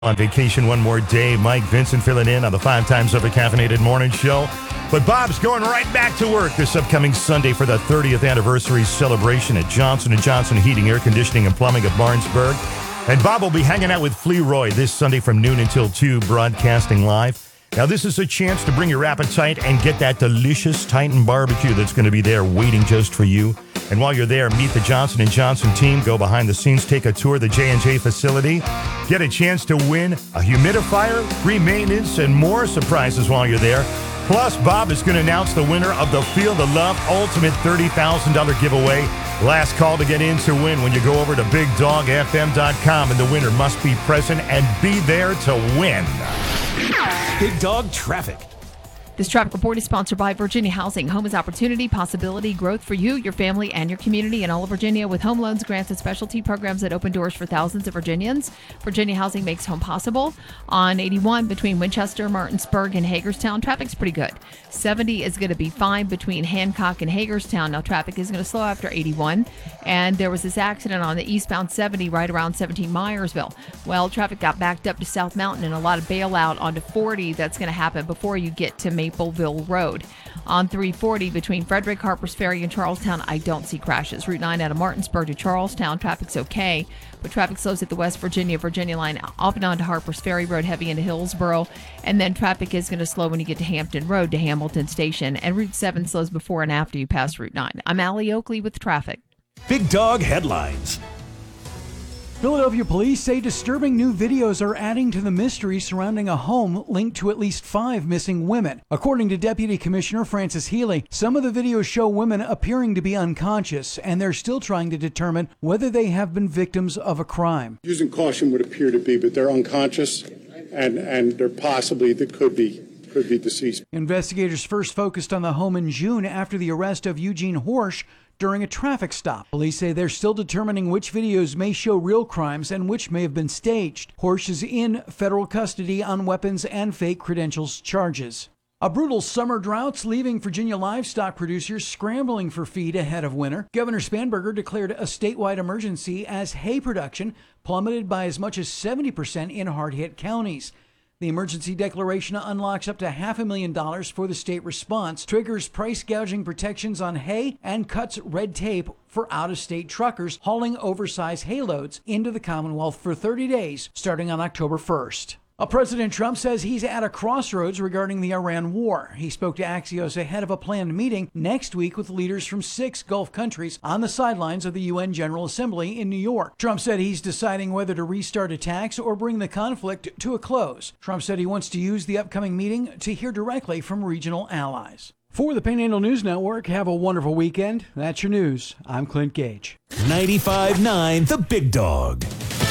On vacation one more day, Mike Vincent filling in on the 5 times over caffeinated morning show. But Bob's going right back to work this upcoming Sunday for the 30th anniversary celebration at Johnson & Johnson Heating, Air Conditioning, and Plumbing of Barnesburg. And Bob will be hanging out with Fleroy this Sunday from noon until 2, broadcasting live. Now, this is a chance to bring your appetite and get that delicious Titan barbecue that's going to be there waiting just for you. And while you're there, meet the Johnson & Johnson team, go behind the scenes, take a tour of the J&J facility, get a chance to win a humidifier, free maintenance, and more surprises while you're there. Plus, Bob is going to announce the winner of the Field of Love Ultimate $30,000 giveaway. Last call to get in to win when you go over to BigDogFM.com, and the winner must be present and be there to win. Big Dog Traffic. This traffic report is sponsored by Virginia Housing. Home is opportunity, possibility, growth for you, your family, and your community in all of Virginia with home loans, grants, and specialty programs that open doors for thousands of Virginians. Virginia Housing makes home possible. On 81 between Winchester, Martinsburg, and Hagerstown, traffic's pretty good. 70 is going to be fine between Hancock and Hagerstown. Now, traffic is going to slow after 81. And there was this accident on the eastbound 70 right around 17 Myersville. Well, traffic got backed up to South Mountain and a lot of bailout onto 40 that's going to happen before you get to Mapleville Road. On 340 between Frederick, Harpers Ferry, and Charlestown, I don't see crashes. Route 9 out of Martinsburg to Charlestown, traffic's okay, but traffic slows at the West Virginia line off and on to Harpers Ferry Road, heavy into Hillsboro, and then traffic is going to slow when you get to Hampton Road to Hamilton Station, and Route 7 slows before and after you pass Route 9. I'm Allie Oakley with traffic. Big Dog Headlines. Philadelphia police say disturbing new videos are adding to the mystery surrounding a home linked to at least 5 missing women. According to Deputy Commissioner Francis Healy, some of the videos show women appearing to be unconscious, and they're still trying to determine whether they have been victims of a crime. Using caution would appear to be, but they're unconscious, and they're possibly, that could be deceased. Investigators first focused on the home in June after the arrest of Eugene Horsch during a traffic stop. Police say they're still determining which videos may show real crimes and which may have been staged. Horsch is in federal custody on weapons and fake credentials charges. A brutal summer drought's leaving Virginia livestock producers scrambling for feed ahead of winter. Governor Spanberger declared a statewide emergency as hay production plummeted by as much as 70% in hard-hit counties. The emergency declaration unlocks up to $500,000 for the state response, triggers price gouging protections on hay, and cuts red tape for out-of-state truckers hauling oversized hay loads into the Commonwealth for 30 days, starting on October 1st. President Trump says he's at a crossroads regarding the Iran war. He spoke to Axios ahead of a planned meeting next week with leaders from 6 Gulf countries on the sidelines of the UN General Assembly in New York. Trump said he's deciding whether to restart attacks or bring the conflict to a close. Trump said he wants to use the upcoming meeting to hear directly from regional allies. For the Panhandle News Network, have a wonderful weekend. That's your news. I'm Clint Gage. 95.9 The Big Dog.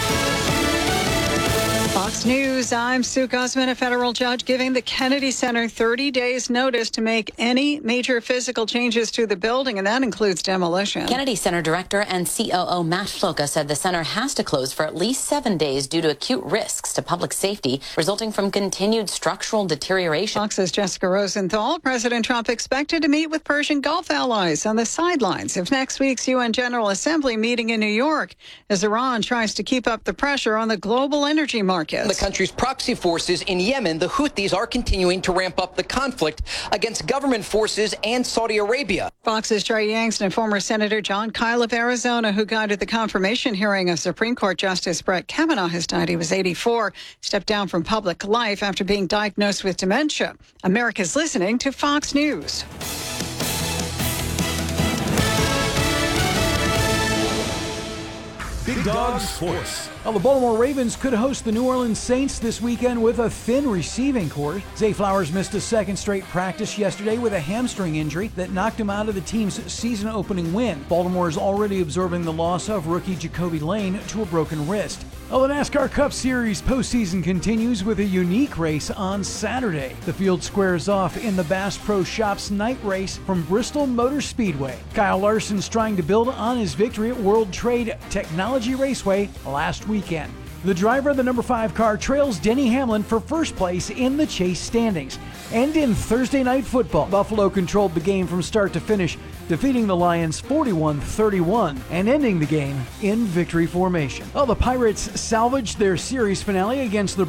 Fox News, I'm Sue Guzman. A federal judge giving the Kennedy Center 30 days notice to make any major physical changes to the building, and that includes demolition. Kennedy Center Director and COO Matt Floka said the center has to close for at least 7 days due to acute risks to public safety resulting from continued structural deterioration. Fox's Jessica Rosenthal. President Trump expected to meet with Persian Gulf allies on the sidelines of next week's UN General Assembly meeting in New York as Iran tries to keep up the pressure on the global energy market. The country's proxy forces in Yemen, the Houthis, are continuing to ramp up the conflict against government forces and Saudi Arabia. Fox's Trey Yangst and former Senator John Kyle of Arizona, who guided the confirmation hearing of Supreme Court Justice Brett Kavanaugh, has died. He was 84, stepped down from public life after being diagnosed with dementia. America's listening to Fox News. Big Dog Sports. Well, the Baltimore Ravens could host the New Orleans Saints this weekend with a thin receiving corps. Zay Flowers missed a second straight practice yesterday with a hamstring injury that knocked him out of the team's season-opening win. Baltimore is already absorbing the loss of rookie Jacoby Lane to a broken wrist. Well, the NASCAR Cup Series postseason continues with a unique race on Saturday. The field squares off in the Bass Pro Shops night race from Bristol Motor Speedway. Kyle Larson's trying to build on his victory at World Trade Technology Raceway last weekend. The driver of the number 5 car trails Denny Hamlin for first place in the chase standings. And in Thursday Night Football, Buffalo controlled the game from start to finish, defeating the Lions 41-31 and ending the game in victory formation. Well, the Pirates salvaged their series finale against the